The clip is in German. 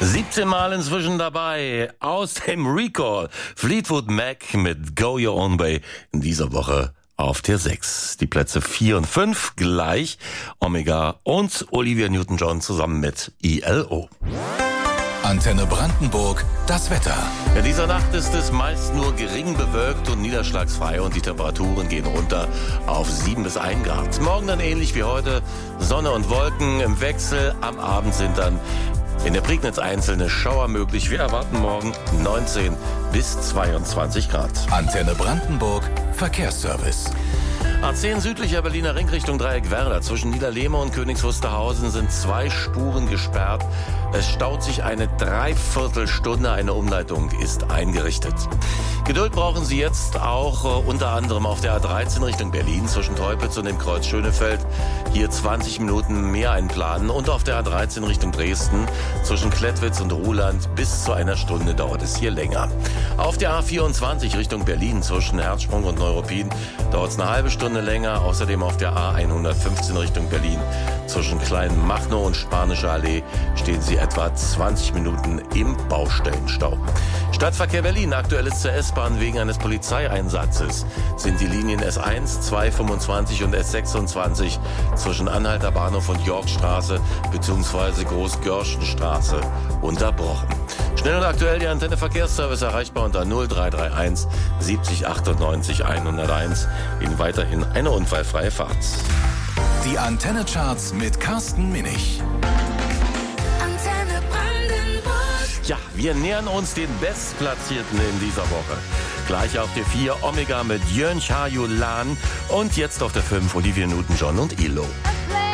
17 Mal inzwischen dabei aus dem Recall. Fleetwood Mac mit Go Your Own Way in dieser Woche auf der 6. Die Plätze 4 und 5 gleich. Omega und Olivia Newton-John zusammen mit ILO. Antenne Brandenburg, das Wetter. In dieser Nacht ist es meist nur gering bewölkt und niederschlagsfrei und die Temperaturen gehen runter auf 7 bis 1 Grad. Morgen dann ähnlich wie heute, Sonne und Wolken im Wechsel. Am Abend sind dann in der Prignitz einzelne Schauer möglich. Wir erwarten morgen 19 bis 22 Grad. Antenne Brandenburg, Verkehrsservice. A10 südlicher Berliner Ring Richtung Dreieck Werder. Zwischen Niederlehme und Königs Wusterhausen sind 2 Spuren gesperrt. Es staut sich eine Dreiviertelstunde. Eine Umleitung ist eingerichtet. Geduld brauchen Sie jetzt auch unter anderem auf der A13 Richtung Berlin zwischen Teupitz und dem Kreuz Schönefeld. Hier 20 Minuten mehr einplanen. Und auf der A13 Richtung Dresden zwischen Klettwitz und Ruhland bis zu einer Stunde dauert es hier länger. Auf der A24 Richtung Berlin zwischen Herzsprung und Neuruppin dauert es eine halbe Stunde länger. Außerdem auf der A115 Richtung Berlin zwischen Kleinmachnow und Spanische Allee stehen Sie etwa 20 Minuten im Baustellenstau. Stadtverkehr Berlin, aktuelles zur S-Bahn wegen eines Polizeieinsatzes sind die Linien S1, 225 und S26 zwischen Anhalter Bahnhof und Yorkstraße bzw. Großgörschenstraße unterbrochen. Schnell und aktuell die Antenne Verkehrsservice erreichbar unter 0331 70 98 101. Ihnen weiterhin eine unfallfreie Fahrt. Die Antenne-Charts mit Carsten Minich. Antenne Brandenburg. Ja, wir nähern uns den Bestplatzierten in dieser Woche. Gleich auf der 4 Omega mit Jön Chayu Lan und jetzt auf der 5 Olivia Newton-John und ILO. I play